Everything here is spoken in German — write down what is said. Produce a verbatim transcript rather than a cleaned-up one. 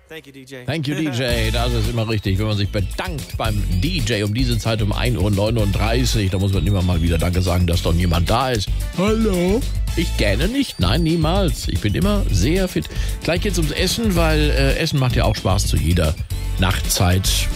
Thank you, D J. Thank you, D J. Das ist immer richtig, wenn man sich bedankt beim D J um diese Zeit um ein Uhr neununddreißig. Da muss man immer mal wieder Danke sagen, dass doch niemand da ist. Hallo? Ich gähne nicht. Nein, niemals. Ich bin immer sehr fit. Gleich geht's ums Essen, weil äh, Essen macht ja auch Spaß zu jeder Nachtzeit.